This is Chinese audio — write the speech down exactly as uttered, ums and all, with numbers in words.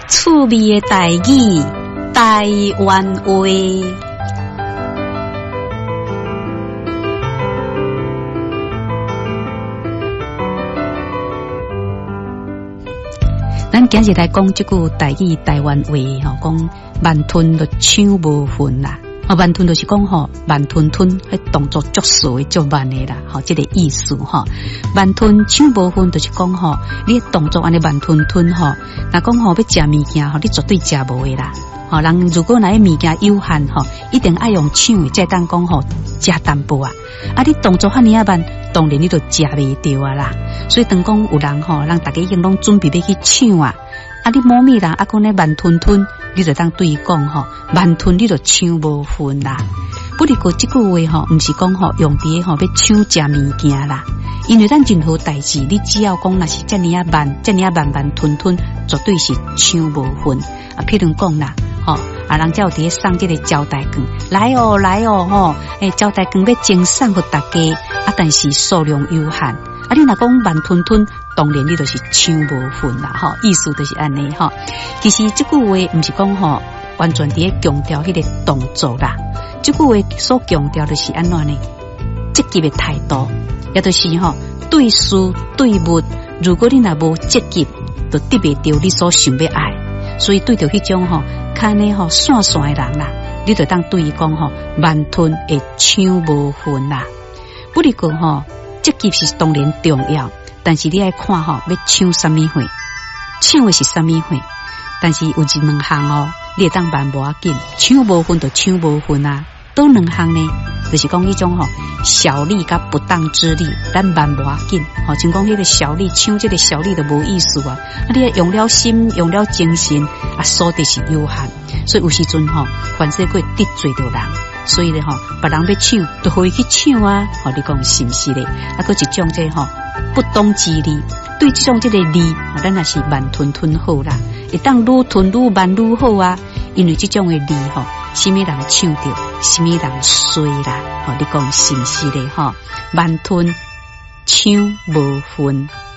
趣味的台语，台湾话。咱今日来讲这句台语台湾话吼，讲慢吞就抢无分啦。哦，慢吞就是讲吼，慢吞吞，迄动作足slow的足慢的啦，吼，这个意思吼。慢吞抢无分就是讲吼，你动作安尼慢吞吞吼，若讲吼要食物件吼，你绝对食无的啦。吼，人如果若物件有限吼，一定爱用抢的，才当讲吼食淡薄啊。啊，你动作遐尼啊慢，当然你就食袂着啊啦。所以当讲有人吼，人大家已经拢准备要去抢啊。啊！你摸面人啊，讲咧慢吞吞，你就当对伊讲吼，慢吞你就抢无分啦。不过这句话吼，毋是讲吼用伫吼要抢食物件啦，因为咱任何代志，你只要讲若是遮尔啊慢，遮尔啊慢慢吞吞，绝对是抢无分啊。譬如讲啦，吼啊，人才有伫咧送这个招待券，来哦来哦吼，诶，招待券要赠送互大家啊，但是数量有限。啊，你若讲慢吞吞，当然你就是抢无分啦，吼，意思就是安尼吼。其实这句话毋是讲吼，完全伫咧强调迄个动作啦。这句话所强调的是安怎呢？积极的态度，也就是吼对事对物，如果你若无积极，就得袂到你所想要爱。所以对着迄种吼，看呢吼散散的人啦，你就当对伊讲吼，慢吞会抢无分啦。不过吼。积极是当然重要，但是你要看吼，要抢什么货，抢的是什么货。但是有一两项哦，你会当慢无要紧，抢无分就抢无分啊。都两项呢，就是讲迄种吼小利甲不当之利，咱慢无要紧。吼，像讲迄个小利抢这个小利就无意思啊。啊，你用了心，用了精神，啊，所得是有限，所以有时阵吼，凡事会得罪到人。所以咧吼，别人要抢，就可以去抢啊！吼，你讲是毋是咧？啊，搁一种这吼不当之利，对这种这个利，咱也是慢吞吞好啦。一当愈吞愈慢愈好啊！因为这种的利吼，什么人抢到，什么人衰啦！吼，你讲是毋是咧？吼，慢吞抢无分。